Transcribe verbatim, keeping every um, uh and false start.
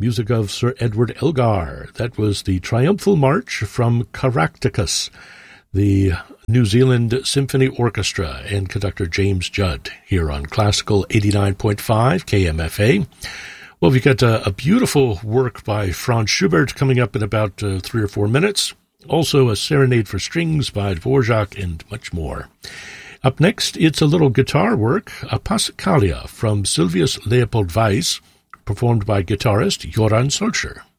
music of Sir Edward Elgar. That was the Triumphal March from Caractacus, the New Zealand Symphony Orchestra, and conductor James Judd here on Classical eighty-nine point five K M F A. Well, we've got a, a beautiful work by Franz Schubert coming up in about uh, three or four minutes. Also, a Serenade for Strings by Dvorak and much more. Up next, it's a little guitar work, a Passacaglia from Sylvius Leopold Weiss, performed by guitarist Joran Solskjaer.